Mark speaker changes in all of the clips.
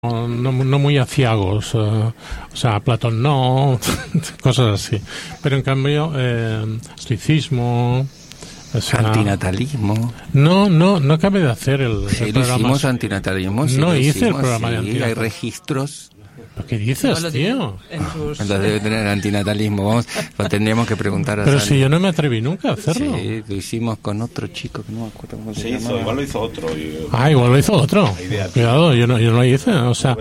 Speaker 1: no muy aciagos, o sea, Platón no, cosas así. Pero en cambio, estoicismo, o sea,
Speaker 2: antinatalismo.
Speaker 1: No cabe de hacer el programa.
Speaker 2: Hicimos antinatalismo. Sí,
Speaker 1: no hice
Speaker 2: hicimos,
Speaker 1: el programa de
Speaker 2: antinatalismo. Hay
Speaker 1: antinatalismo.
Speaker 2: registros.
Speaker 1: ¿Qué dices, tío?
Speaker 2: Entonces debe tener antinatalismo. Lo tendríamos que preguntar a
Speaker 1: Pero
Speaker 2: Santi.
Speaker 1: si yo no me atreví nunca a hacerlo.
Speaker 2: Sí, lo hicimos con otro chico que no me acuerdo cómo se llama.
Speaker 3: Igual lo hizo otro.
Speaker 1: Igual lo hizo otro. Cuidado, yo no lo hice. O sea,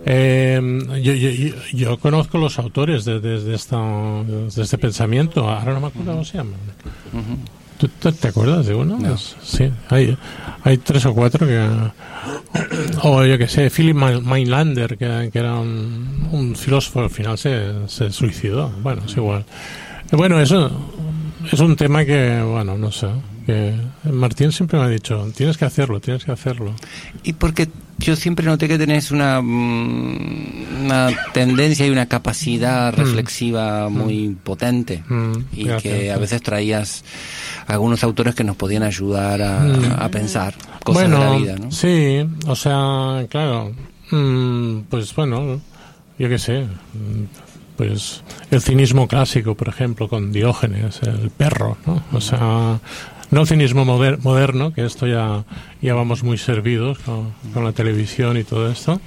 Speaker 1: yo conozco los autores de este pensamiento. Ahora no me acuerdo cómo se llaman. ¿Tú te acuerdas de uno?
Speaker 2: No.
Speaker 1: Sí, hay 3 o 4 que... O yo que sé, Philip Mainlander, que era un filósofo, al final se suicidó. Bueno, es igual. Bueno, eso es un tema que, bueno, no sé, que Martín siempre me ha dicho, tienes que hacerlo.
Speaker 2: Y porque yo siempre noté que tenés una tendencia y una capacidad reflexiva muy potente, y
Speaker 1: gracias,
Speaker 2: que a veces traías algunos autores que nos podían ayudar a pensar cosas de la vida, ¿no?
Speaker 1: Sí, o sea, claro, pues bueno, yo qué sé, pues el cinismo clásico, por ejemplo, con Diógenes, el perro, ¿no? O sea, no el cinismo moderno, que esto ya vamos muy servidos con la televisión y todo esto.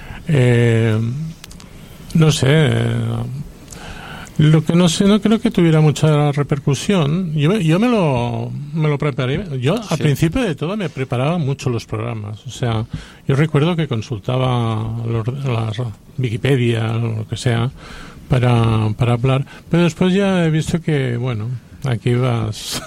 Speaker 1: No sé, lo que no sé, no creo que tuviera mucha repercusión. Yo me lo preparé. Yo al principio de todo me preparaba mucho los programas. O sea, yo recuerdo que consultaba la Wikipedia, lo que sea, para hablar. Pero después ya he visto que, bueno, aquí vas...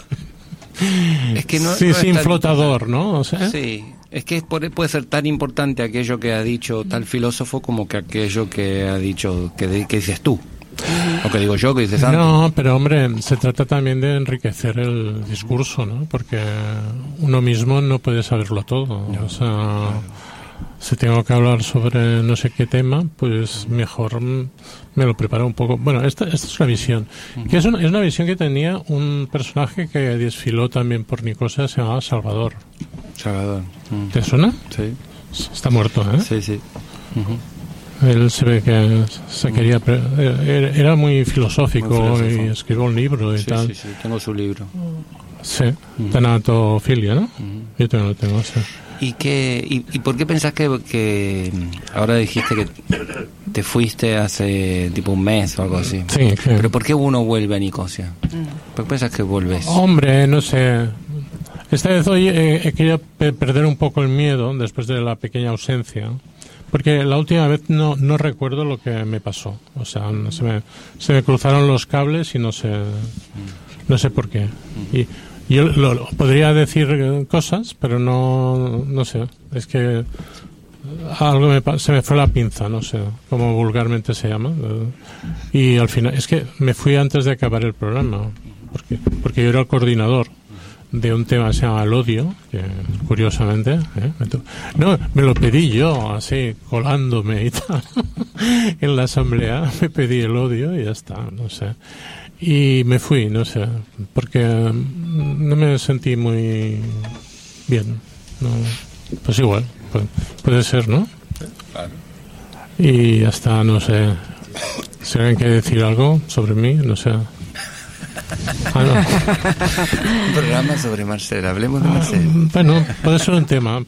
Speaker 2: Es que no
Speaker 1: sin flotador, ¿no? O sea,
Speaker 2: sí, es que puede ser tan importante aquello que ha dicho tal filósofo como que aquello que ha dicho, que dices tú. O que digo yo, que dices Santi.
Speaker 1: No, pero hombre, se trata también de enriquecer el discurso, ¿no? Porque uno mismo no puede saberlo todo. O sea, si tengo que hablar sobre no sé qué tema, pues mejor me lo preparo un poco. Bueno, esta es una visión. Que es una visión que tenía un personaje que desfiló también por Nicosia, se llamaba Salvador.
Speaker 2: Salvador.
Speaker 1: ¿Te suena?
Speaker 2: Sí.
Speaker 1: Está muerto, ¿eh?
Speaker 2: Sí.
Speaker 1: Él se ve que se quería... Era muy filosófico y escribió un libro y tal.
Speaker 2: Sí, tengo su libro.
Speaker 1: Sí, Tanatofilia, ¿no? Yo también lo tengo, sí.
Speaker 2: ¿Y por qué pensás que ahora dijiste que te fuiste hace tipo un mes o algo así?
Speaker 1: Sí.
Speaker 2: ¿Pero por qué uno vuelve a Nicosia? ¿Por qué pensás que vuelves?
Speaker 1: Hombre, no sé. Esta vez hoy he querido perder un poco el miedo después de la pequeña ausencia. Porque la última vez no recuerdo lo que me pasó. O sea, se me cruzaron los cables y no sé por qué. Y yo podría decir cosas, pero no sé. Es que algo se me fue la pinza, no sé, como vulgarmente se llama. Y al final, es que me fui antes de acabar el programa. Porque yo era el coordinador de un tema que se llama el odio, que curiosamente me lo pedí yo, así colándome y tal en la asamblea, me pedí el odio y ya está, no sé, y me fui, no sé, porque no me sentí muy bien, no, pues igual puede ser, ¿no?
Speaker 2: Claro.
Speaker 1: Y ya está, no sé, si alguien quiere decir algo sobre mí, no sé. No.
Speaker 2: Un programa sobre Marcel, hablemos de Marcel.
Speaker 1: Bueno, puede ser un tema,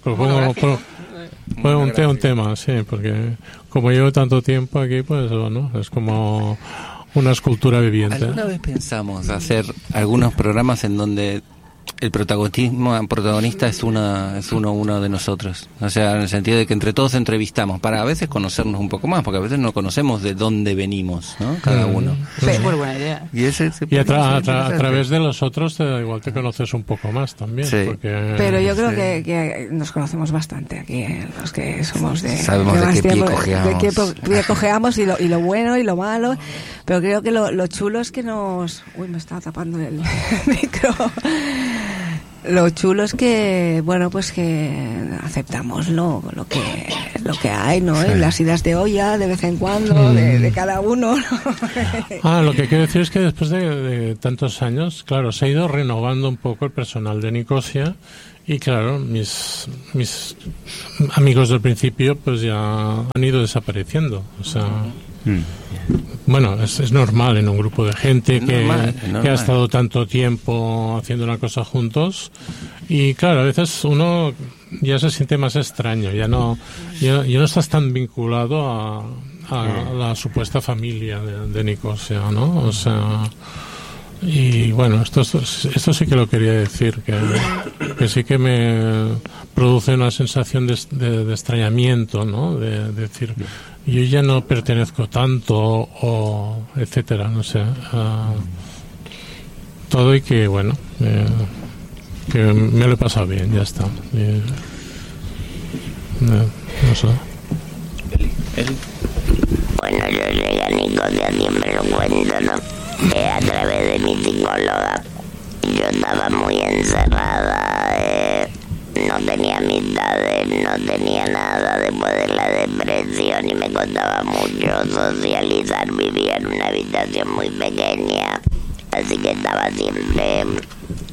Speaker 1: un tema, sí, porque como llevo tanto tiempo aquí, pues bueno, es como una escultura viviente.
Speaker 2: ¿Alguna vez pensamos hacer algunos programas en donde el protagonista es uno de nosotros? O sea, en el sentido de que entre todos entrevistamos para a veces conocernos un poco más, porque a veces no conocemos de dónde venimos, ¿no? Cada uno.
Speaker 4: Sí, muy buena idea.
Speaker 1: Y a través de los otros igual te conoces un poco más también.
Speaker 2: Sí.
Speaker 4: Pero yo creo que nos conocemos bastante aquí, los que somos de...
Speaker 2: Sabemos de qué pie cojeamos.
Speaker 4: De qué pie cojeamos y lo bueno y lo malo. Pero creo que lo chulo es que nos... Uy, me está tapando el micro. Lo chulo es que, bueno, pues que aceptamos lo que hay, ¿no?
Speaker 1: Sí.
Speaker 4: Las idas de olla de vez en cuando, de cada uno, ¿no?
Speaker 1: Lo que quiero decir es que después de tantos años, claro, se ha ido renovando un poco el personal de Nicosia y, claro, mis amigos del principio pues ya han ido desapareciendo. O sea, bueno, es normal en un grupo de gente que ha estado tanto tiempo haciendo una cosa juntos y, claro, a veces uno ya se siente más extraño, ya no estás tan vinculado a la supuesta familia de Nicosia, ¿no? O sea, y bueno, esto sí que lo quería decir, que sí que me produce una sensación de extrañamiento, ¿no? De decir, yo ya no pertenezco tanto, o etcétera, no sé. Todo, y que, bueno, que me lo he pasado bien, ya está. No sé.
Speaker 3: Bueno, yo llegué a Nicosia, siempre lo cuento, ¿no? A través de mi psicóloga. Yo estaba muy encerrada, no tenía amistades, no tenía nada después de la depresión y me costaba mucho socializar. Vivía en una habitación muy pequeña, así que estaba siempre